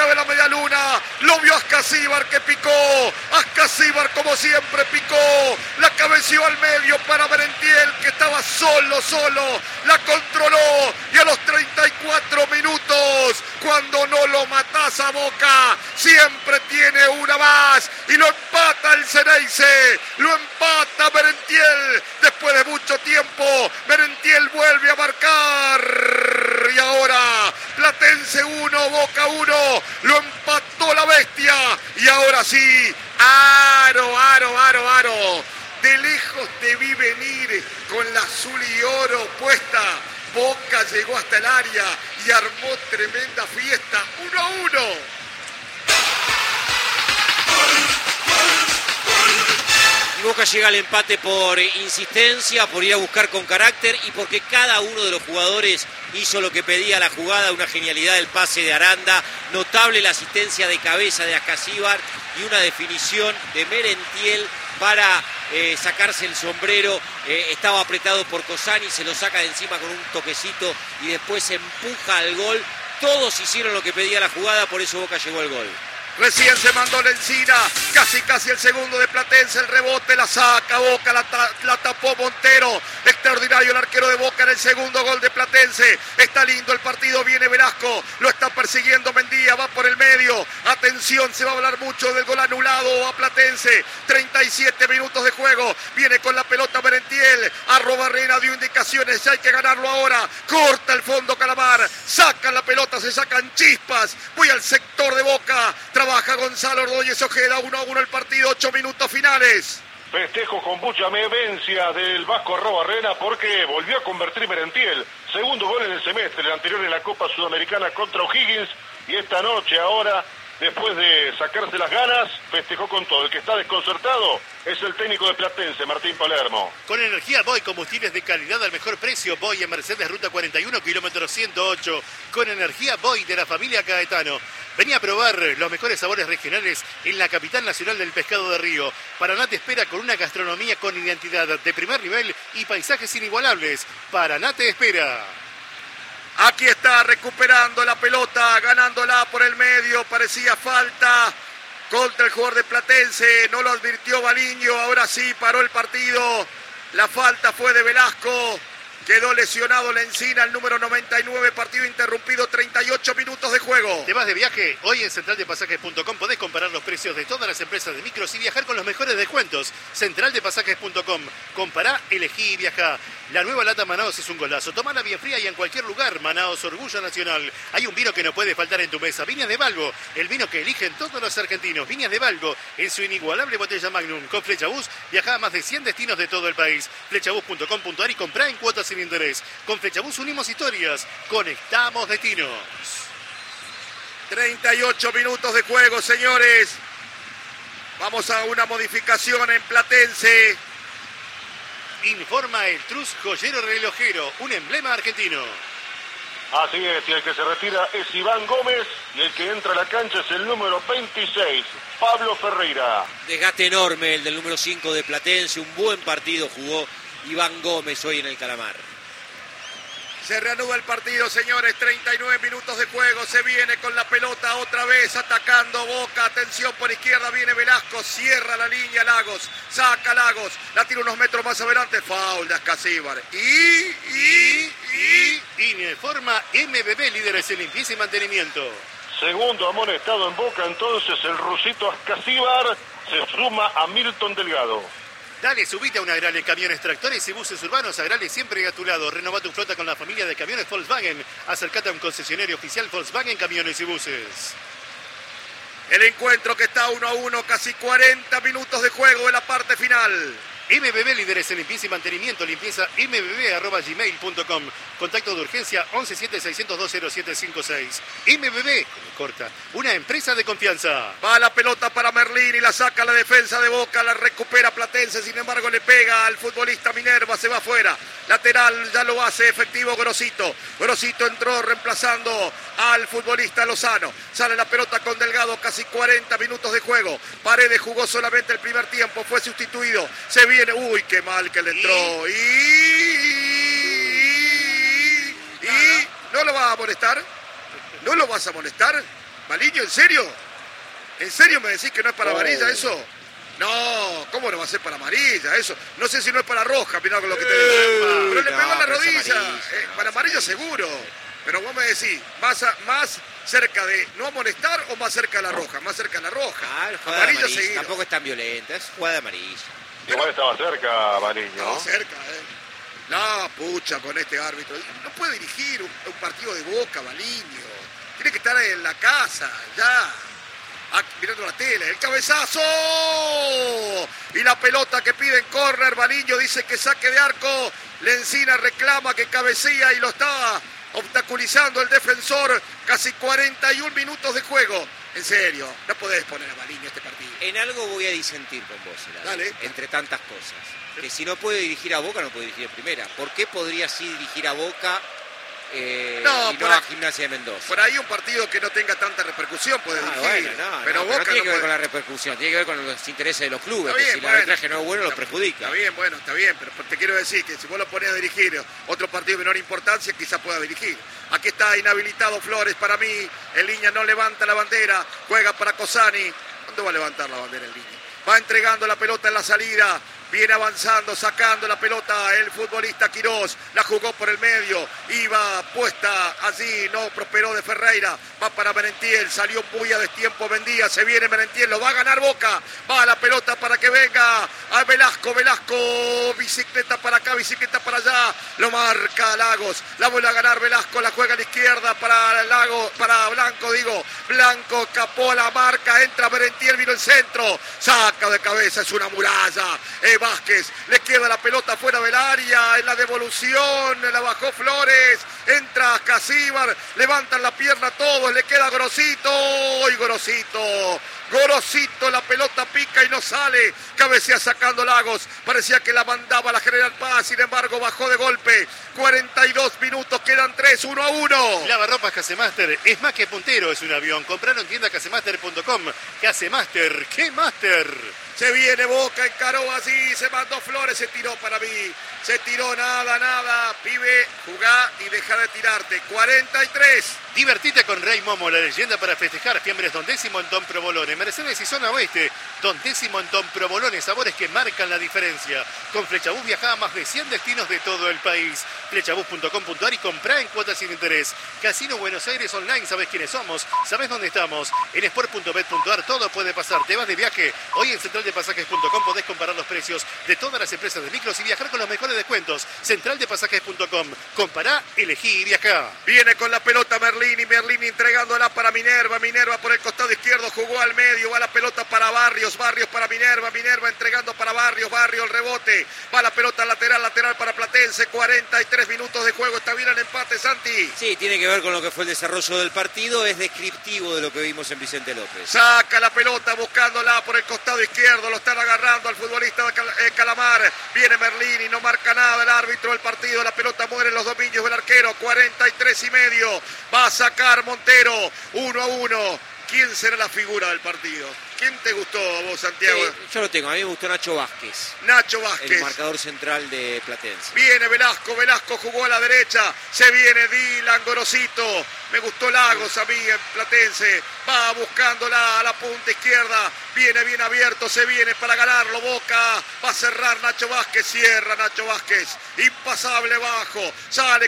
de la media luna, lo vio Ascasíbar que picó, Ascasíbar como siempre picó, la cabeció al medio para Merentiel que estaba solo, la controló y a los 34 minutos, cuando no lo matás a Boca, siempre tiene una más y lo empata el Ceneice, lo empata Merentiel, después de mucho tiempo, Merentiel vuelve a marcar y ahora Platense 1, Boca 1, lo empató la bestia y ahora sí, aro, de lejos te vi venir con la azul y oro puesta, Boca llegó hasta el área y armó tremenda fiesta, 1-1. Y Boca llega al empate por insistencia, por ir a buscar con carácter y porque cada uno de los jugadores hizo lo que pedía la jugada, una genialidad del pase de Aranda, notable la asistencia de cabeza de Ascasíbar y una definición de Merentiel para sacarse el sombrero. Estaba apretado por Cosani, se lo saca de encima con un toquecito y después se empuja al gol. Todos hicieron lo que pedía la jugada, por eso Boca llegó al gol. Recién se mandó la encina, casi el segundo de Platense, el rebote, la saca Boca, la tapó Montero, extraordinario el arquero de Boca en el segundo gol de Platense, está lindo el partido, viene Velasco, lo está persiguiendo Mendía, va por el medio, atención, se va a hablar mucho del gol anulado a Platense, 37 minutos de juego, viene con la pelota Merentiel, Arrobarrena dio indicaciones, hay que ganarlo ahora, corta el fondo Calamar, sacan la pelota, se sacan chispas, voy al sector de Boca, trabaja Gonzalo Ordóñez Ojeda, 1-1 el partido, 8 minutos finales. Festejo con mucha vehemencia del Vasco Arrobarrena porque volvió a convertir Merentiel. Segundo gol en el semestre, el anterior en la Copa Sudamericana contra O'Higgins. Y esta noche ahora, después de sacarse las ganas, festejó con todo. El que está desconcertado es el técnico de Platense, Martín Palermo. Con energía Boy, combustibles de calidad al mejor precio. Boy en Mercedes, ruta 41, kilómetro 108. Con energía Boy de la familia Caetano. Venía a probar los mejores sabores regionales en la capital nacional del pescado de río. Paraná te espera con una gastronomía con identidad de primer nivel y paisajes inigualables. Paraná te espera. Aquí está recuperando la pelota, ganándola por el medio, parecía falta contra el jugador de Platense, no lo advirtió Baliño, ahora sí paró el partido, la falta fue de Velasco, quedó lesionado Lencina, el número 99, partido interrumpido, 38 minutos de juego. ¿Te vas de viaje? Hoy en centraldepasajes.com podés comparar los precios de todas las empresas de micros y viajar con los mejores descuentos. Centraldepasajes.com, compará, elegí y viajá. La nueva lata Manaos es un golazo. Tomala bien fría y en cualquier lugar. Manaos, orgullo nacional. Hay un vino que no puede faltar en tu mesa. Viñas de Valgo, el vino que eligen todos los argentinos. Viñas de Valgo, en su inigualable botella Magnum. Con Flechabús, viajá a más de 100 destinos de todo el país. Flechabús.com.ar y comprá en cuotas sin interés. Con Flechabús unimos historias. Conectamos destinos. 38 minutos de juego, señores. Vamos a una modificación en Platense. Informa el Trus Joyero Relojero, un emblema argentino. Así es, y el que se retira es Iván Gómez y el que entra a la cancha es el número 26, Pablo Ferreira. Desgaste enorme el del número 5 de Platense, un buen partido jugó Iván Gómez hoy en el Calamar. Se reanuda el partido, señores, 39 minutos de juego, se viene con la pelota otra vez, atacando Boca, atención por izquierda, viene Velasco, cierra la línea Lagos, saca Lagos, la tira unos metros más adelante, foul de Ascasíbar, Informa MBB, líderes en limpieza y mantenimiento. Segundo amonestado en Boca, entonces el rusito Ascasíbar se suma a Milton Delgado. Dale, subite a una Agrale, camiones, tractores y buses urbanos. Agrale siempre a tu lado. Renova tu flota con la familia de camiones Volkswagen. Acércate a un concesionario oficial Volkswagen Camiones y Buses. El encuentro que está 1-1, casi 40 minutos de juego en la parte final. MBB, líderes en limpieza y mantenimiento. Limpieza mbb@gmail.com. Contacto de urgencia 1176020756. MBB, corta, una empresa de confianza. Va la pelota para Merlín y la saca la defensa de Boca, la recupera Platense, sin embargo le pega al futbolista Minerva, se va afuera. Lateral ya lo hace efectivo Grosito. Grosito entró reemplazando al futbolista Lozano. Sale la pelota con Delgado, casi 40 minutos de juego. Paredes jugó solamente el primer tiempo, fue sustituido. Se viene, uy, qué mal que le entró. ¿No lo vas a molestar? ¿No lo vas a molestar? Baliño, ¿en serio? ¿En serio me decís que no es para amarilla eso? No, ¿cómo no va a ser para amarilla eso? No sé si no es para roja, mirá con lo que te digo. Pero le pegó en la rodilla. Para amarilla seguro. Pero vos me decís, más cerca de no amonestar o más cerca de la roja. Más cerca de la roja. Amarilla seguido. Tampoco es tan violenta, es jugada de amarilla. Igual estaba cerca, Baliño. Estaba cerca, La pucha con este árbitro. No puede dirigir un partido de Boca, Baliño. Tiene que estar en la casa, ya. Mirando la tele, el cabezazo y la pelota que pide en córner. Baliño dice que saque de arco. Lencina reclama que cabecea y lo está obstaculizando el defensor. Casi 41 minutos de juego. En serio, no podés poner a Baliño este partido. En algo voy a disentir con vos, Dale. Entre tantas cosas. Que si no puede dirigir a Boca, no puede dirigir en primera. ¿Por qué podría sí dirigir a Boca y no a Gimnasia de Mendoza? Por ahí un partido que no tenga tanta repercusión puede dirigir. Bueno, pero Boca no tiene que ver con la repercusión, tiene que ver con los intereses de los clubes. Bien, si el arbitraje no es bueno, los perjudica. Está bien, pero te quiero decir que si vos lo ponés a dirigir otro partido de menor importancia, quizás pueda dirigir. Aquí está inhabilitado Flores para mí. El Línea no levanta la bandera, juega para Cosani. ¿Cuándo va a levantar la bandera el Línea? Va entregando la pelota en la salida. Viene avanzando, sacando la pelota el futbolista Quirós. La jugó por el medio. Iba puesta allí, no prosperó de Ferreira. Va para Merentiel, salió muy a destiempo Mendía. Se viene Merentiel, lo va a ganar Boca. Va la pelota para que venga a Velasco. Velasco, bicicleta para acá, bicicleta para allá. Lo marca Lagos. La vuelve a ganar Velasco, la juega a la izquierda para Blanco, Blanco capó a la marca, entra Merentiel, vino el centro. Saca de cabeza, es una muralla. Vázquez, le queda la pelota fuera del área, en la devolución, la bajó Flores, entra Casíbar, levantan la pierna todos, le queda Gorosito, y Gorosito, la pelota pica y no sale, cabecea sacando Lagos, parecía que la mandaba la General Paz, sin embargo bajó de golpe, 42 minutos, quedan 3, 1-1. Lavarropas Casemaster, es más que puntero, es un avión, compraron tienda casemaster.com, Casemaster, ¿qué Master? Se viene Boca, encaró así, se mandó Flores, se tiró para mí. Se tiró, nada. Pibe, jugá y deja de tirarte. 43. Divertite con Rey Momo, la leyenda para festejar. Fiambres Don Décimo en Don Provolone. Mercedes y Zona Oeste. Don Décimo en Don Provolone. Sabores que marcan la diferencia. Con Flechabús viaja a más de 100 destinos de todo el país. Flechabús.com.ar y comprá en cuotas sin interés. Casino Buenos Aires Online. ¿Sabés quiénes somos? ¿Sabés dónde estamos? En sport.bet.ar todo puede pasar. Te vas de viaje. Hoy en centraldepasajes.com podés comparar los precios de todas las empresas de micros y viajar con los mejores descuentos. Centraldepasajes.com. Compará, elegí y viajá. Viene con la pelota Merlini entregándola para Minerva. Minerva por el costado izquierdo jugó al medio. Va la pelota para Barrios para Minerva. Minerva entregando para Barrios el rebote. Va la pelota lateral para Platense. 43 minutos de juego. Está bien el empate, Santi. Sí, tiene que ver con lo que fue el desarrollo del partido. Es descriptivo de lo que vimos en Vicente López. Saca la pelota buscándola por el costado izquierdo. Lo están agarrando al futbolista de Calamar. Viene Merlini, no marca nada el árbitro del partido. La pelota muere en los dominios del arquero. 43,5. Va a sacar Montero. 1-1. ¿Quién será la figura del partido? ¿Quién te gustó a vos, Santiago? Yo lo tengo, a mí me gustó Nacho Vázquez. El marcador central de Platense. Viene Velasco jugó a la derecha. Se viene Dylan, Gorosito. Me gustó Lagos a mí en Platense. Va buscándola a la punta izquierda. Viene bien abierto, se viene para ganarlo Boca. Va a cerrar Nacho Vázquez, cierra Nacho Vázquez. Impasable bajo. Sale